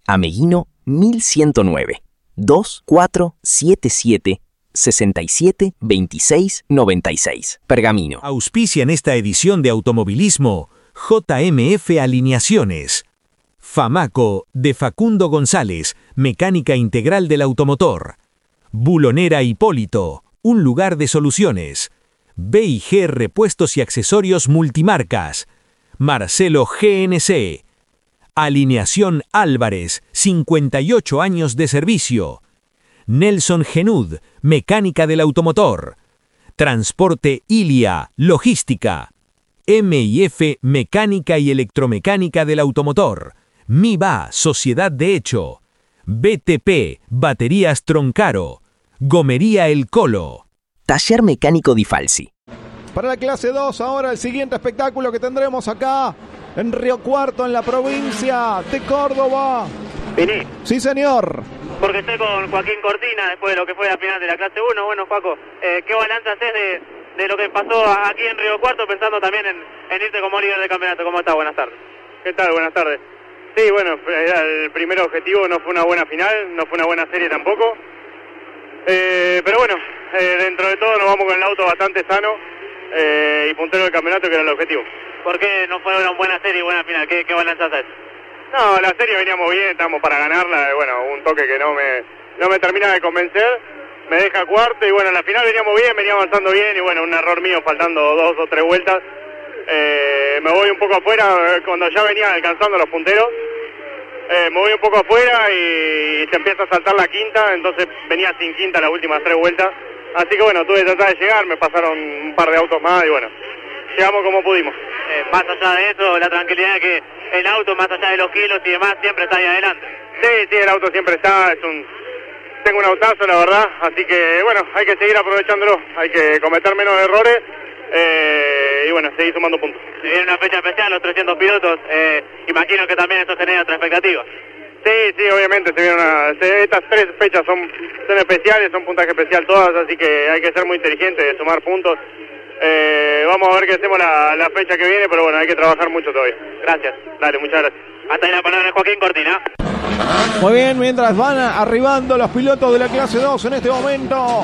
Ameguino 1109 2477 67 26 96. Pergamino. Auspicia en esta edición de Automovilismo JMF Alineaciones. Famaco de Facundo González, mecánica integral del automotor. Bulonera Hipólito, un lugar de soluciones. B&G Repuestos y Accesorios Multimarcas. Marcelo GNC. Alineación Álvarez, 58 años de servicio. Nelson Genud, mecánica del automotor. Transporte Ilia, logística. M&F, mecánica y electromecánica del automotor. MIBA, sociedad de hecho. BTP, baterías Troncaro. Gomería El Colo. Taller Mecánico Di Falsi. Para la clase 2, ahora el siguiente espectáculo que tendremos acá en Río Cuarto, en la provincia de Córdoba. Vení. Sí, señor. Porque estoy con Joaquín Cortina después de lo que fue la final de la clase 1. Bueno, Paco, ¿qué balance haces de lo que pasó aquí en Río Cuarto, pensando también en irte como líder del campeonato? ¿Cómo estás? Buenas tardes. ¿Qué tal? Buenas tardes. Sí, bueno, era el primer objetivo, no fue una buena final, no fue una buena serie tampoco. Pero bueno, dentro de todo nos vamos con el auto bastante sano y puntero del campeonato, que era el objetivo. ¿Por qué no fue una buena serie y buena final? ¿Qué balance haces? No, la serie veníamos bien, estábamos para ganarla, bueno, un toque que no me termina de convencer, me deja cuarto y bueno, en la final veníamos bien, venía avanzando bien y bueno, un error mío faltando 2 o 3 vueltas, me voy un poco afuera cuando ya venía alcanzando los punteros, me voy un poco afuera y se empieza a saltar la quinta, entonces venía sin quinta las últimas 3 vueltas, así que bueno, tuve que tratar de llegar, me pasaron un par de autos más y bueno, llegamos como pudimos. Más allá de eso, la tranquilidad de que el auto, más allá de los kilos y demás, siempre está ahí adelante. Sí, el auto siempre está, tengo un autazo, la verdad, así que bueno, hay que seguir aprovechándolo, hay que cometer menos errores y bueno, seguir sumando puntos. Se viene una fecha especial, los 300 pilotos, imagino que también eso genera otra expectativa. Sí, obviamente, estas 3 fechas son especiales, son puntaje especial todas, así que hay que ser muy inteligente de sumar puntos. Vamos a ver qué hacemos la fecha que viene, pero bueno, hay que trabajar mucho todavía. Gracias. Dale, muchas gracias. Hasta ahí la palabra de Joaquín Cortina. Muy bien, mientras van arribando los pilotos de la clase 2 en este momento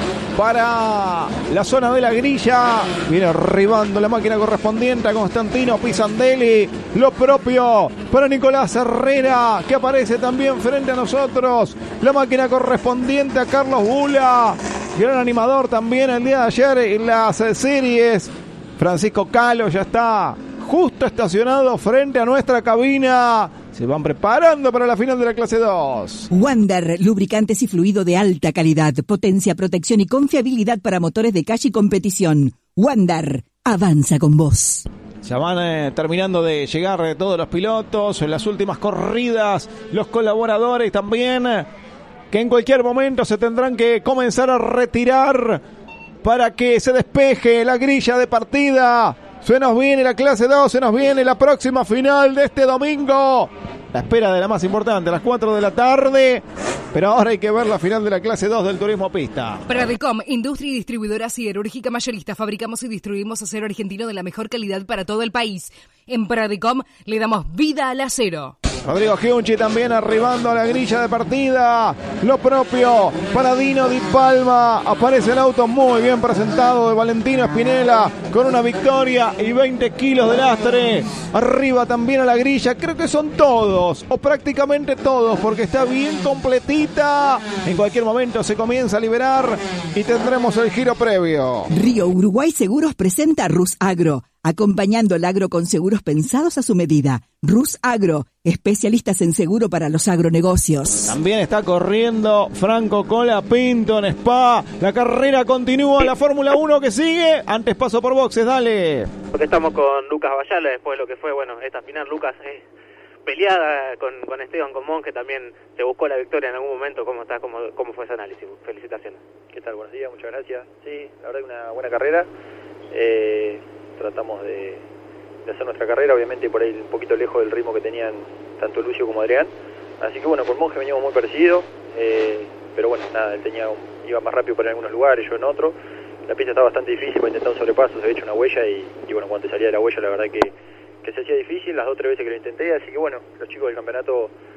para la zona de la grilla, viene arribando la máquina correspondiente a Constantino Pisandelli, lo propio para Nicolás Herrera, que aparece también frente a nosotros, la máquina correspondiente a Carlos Bula, gran animador también el día de ayer en las series. Francisco Calo ya está justo estacionado frente a nuestra cabina. Se van preparando para la final de la clase 2. Wander, lubricantes y fluido de alta calidad, potencia, protección y confiabilidad para motores de calle y competición. Wander, avanza con vos. Ya van terminando de llegar todos los pilotos, en las últimas corridas, los colaboradores también, que en cualquier momento se tendrán que comenzar a retirar para que se despeje la grilla de partida. Se nos viene la clase 2, se nos viene la próxima final de este domingo. La espera de la más importante, a las 4 de la tarde. Pero ahora hay que ver la final de la clase 2 del turismo pista. Pradicom, industria y distribuidora siderúrgica mayorista. Fabricamos y distribuimos acero argentino de la mejor calidad para todo el país. En Pradicom le damos vida al acero. Rodrigo Giunchi también arribando a la grilla de partida. Lo propio para Dino Di Palma. Aparece el auto muy bien presentado de Valentino Spinella con una victoria y 20 kilos de lastre. Arriba también a la grilla. Creo que son todos, o prácticamente todos, porque está bien completita. En cualquier momento se comienza a liberar y tendremos el giro previo. Río Uruguay Seguros presenta Rus Agro, acompañando el agro con seguros pensados a su medida. Rus Agro, especialistas en seguro para los agronegocios. También está corriendo Franco Colapinto en Spa. La carrera continúa, la Fórmula 1 que sigue. Antes paso por boxes, dale. Porque estamos con Lucas Bayala después de lo que fue, bueno, esta final. Lucas peleada con Esteban, con Monge, también se buscó la victoria en algún momento. ¿Cómo estás? ¿Cómo fue ese análisis? Felicitaciones. ¿Qué tal? Buenos días, muchas gracias. Sí, la verdad que una buena carrera. Tratamos de hacer nuestra carrera, obviamente por ahí un poquito lejos del ritmo que tenían tanto Lucio como Adrián. Así que bueno, con Monge veníamos muy parecidos, pero bueno, nada, él iba más rápido por algunos lugares, yo en otros. La pista estaba bastante difícil para intentar un sobrepaso, se había hecho una huella y bueno, cuando te salía de la huella la verdad que se hacía difícil las 2 o 3 veces que lo intenté, así que bueno, los chicos del campeonato